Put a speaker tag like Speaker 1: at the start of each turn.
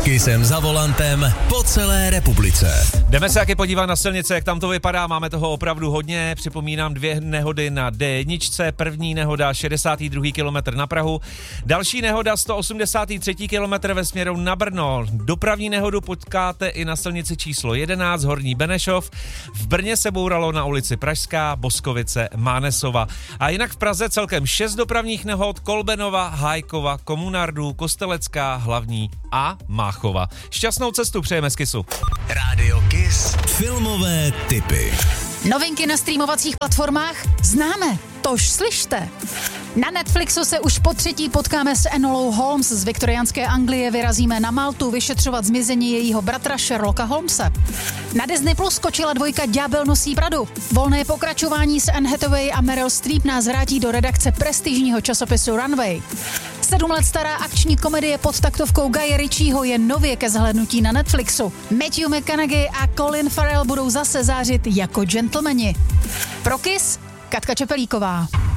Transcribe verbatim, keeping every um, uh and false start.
Speaker 1: Kissem za volantem po celé republice.
Speaker 2: Jdeme se taky podívat na silnice, jak tam to vypadá, máme toho opravdu hodně, připomínám dvě nehody na D jedna, první nehoda šedesátý druhý kilometr na Prahu, další nehoda sto osmdesátý třetí kilometr ve směru na Brno, dopravní nehodu potkáte i na silnici číslo jedenáct Horní Benešov, v Brně se bouralo na ulici Pražská, Boskovice, Mánesova a jinak v Praze celkem šest dopravních nehod, Kolbenova, Hájkova, Komunardů, Kostelecká, Hlavní a Máchova. Šťastnou cestu přejeme z Kissu.
Speaker 1: Rádio Kiss. Filmové tipy.
Speaker 3: Novinky na streamovacích platformách známe, tož slyšte. Na Netflixu se už po třetí potkáme s Enolou Holmes z viktoriánské Anglie, vyrazíme na Maltu vyšetřovat zmizení jejího bratra Sherlocka Holmese. Na Disney Plus skočila dvojka Ďábel nosí Pradu. Volné pokračování s Anne Hathaway a Meryl Streep nás vrátí do redakce prestižního časopisu Runway. Sedm let stará akční komedie pod taktovkou Guye Ritchieho je nově ke zhlédnutí na Netflixu. Matthew McConaughey a Colin Farrell budou zase zářit jako gentlemani. Pro Kiss Katka Čepelíková.